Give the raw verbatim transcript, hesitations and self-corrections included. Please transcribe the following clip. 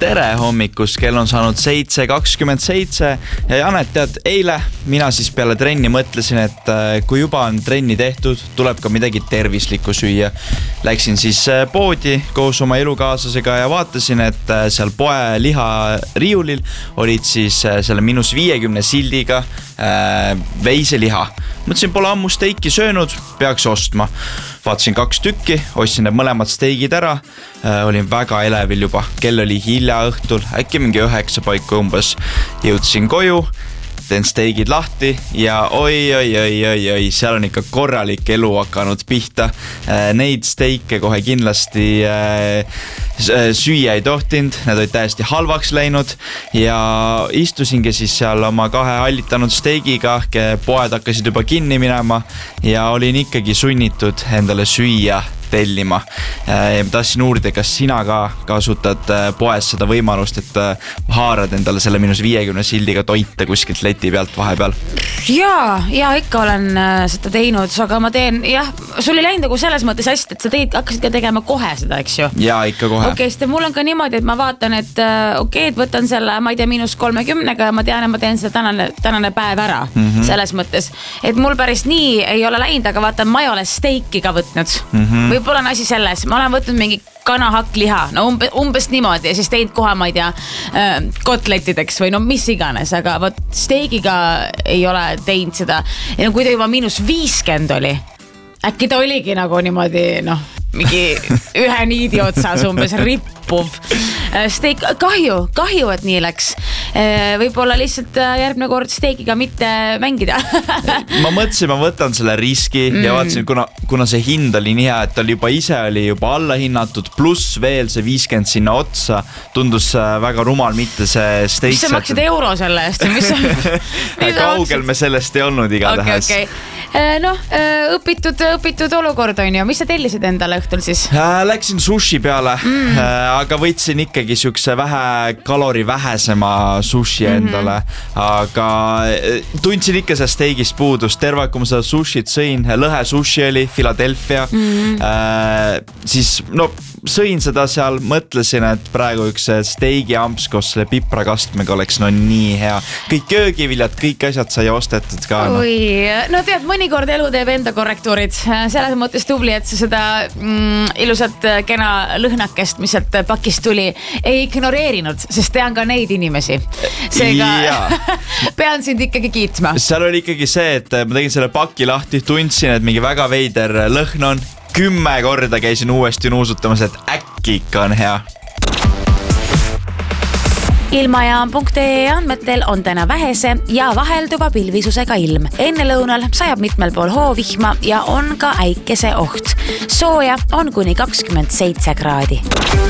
tere hommikust, kell on saanud seitse kakskümmend seitse ja Janet, tead, eile mina siis peale trenni mõtlesin, et kui juba on trenni tehtud, tuleb ka midagi tervislikku süüa. Läksin siis poodi koos oma elukaaslasega ja vaatasin, et seal poe liha riiulil olid siis selle miinus viiekümne sildiga veiseliha. Mõtlesin, pole ammu steiki söönud, peaks ostma. Vaatasin kaks tükki, ostsin need mõlemad steigid ära, olin väga elevil juba, kell oli hilja õhtul, äkki mingi üheksa paiku umbes, jõudsin koju, teen steigid lahti ja oi, oi, oi, oi, oi, seal on ikka korralik elu hakanud pihta. Neid steike kohe kindlasti süüa ei tohtinud, need olid täiesti halvaks läinud ja istusingi siis seal oma kahe hallitanud steigiga, poed hakkasid juba kinni minema ja olin ikkagi sunnitud endale süüa tellima. Ja tahtsin uurida, kas sina ka kasutad poes seda võimalust, et haarad endale selle miinus viiekümne sildiga toite kuskilt leti pealt vahepeal? Jaa, ja ikka olen seda teinud, aga ma teen, jah, sul ei läinud nagu selles mõttes hästi, et sa teed, hakkasid ka tegema kohe seda, eks ju? Jaa, ikka kohe. Okei, sest mul on ka niimoodi, et ma vaatan, et okei, et võtan selle, ma ei tea, miinus kolmekümnega ja ma tean, et ma teen seda tänane, tänane päev ära mm-hmm. selles mõttes, et mul päris nii ei ole läinud, aga vaata, ma ei ole steiki ka võtnud mm-hmm. võib-olla on asi selles, ma olen võtnud mingi kanahakkliha, no umbe, umbes niimoodi ja siis teinud kohe, ma ei tea, kotletideks või no mis iganes, aga võt steigiga ei ole teinud seda ja no kui ta juba miinus viiskümmend oli, äkki ta oligi nagu niimoodi, noh, mingi ühe niidi otsas umbes rippuv steik, kahju, kahju, et nii läks. Võib-olla lihtsalt järgmine kord steigiga mitte mängida. Ma mõtlesin, ma võtan selle riski mm. ja vaatasin, kuna, kuna see hind oli nii hea, et tal juba ise oli juba alla hinnatud, pluss veel see viiskümmend sinna otsa, tundus väga rumal mitte see steik. Mis sa maksid euro selle eest? Mis mis kaugel me sellest ei olnud igatahes. Okay, okay. Noh, õpitud, õpitud olukord on ju. Mis sa tellisid endale õhtul siis? Läksin sushi peale, mm. aga võtsin ikkagi siukse vähe kalori vähesema sushi endale, mm-hmm. aga tundsin ikka see steigist puudust. Terve, kui ma seda sushit sõin, lõhe sushi oli, Philadelphia, mm-hmm. äh, siis no sõin seda seal, mõtlesin, et praegu üks steigi amps koos selle piprakastmega oleks no nii hea. Kõik köögiviljad, kõik asjad sai ostetud ka. No, Oi, no tead, mõnikord elu teeb enda korrektuurid. Selles mõttes tubli, et sa seda mm, ilusat kena lõhnakest, mis sealt pakist tuli, ei ignoreerinud, sest tean ka neid inimesi. Seega pean sind ikkagi kiitma. Seal oli ikkagi see, et ma tegin selle paki lahti, tundsin, et mingi väga veider lõhn on. Kümme korda käisin uuesti nuusutamas, et äkki ikka on hea. Ilmajaam punkt ee andmetel on täna vähese ja vahelduva pilvisusega ilm. Enne lõunal sajab mitmel pool hoovihma ja on ka äikese oht. Sooja on kuni kakskümmend seitse kraadi.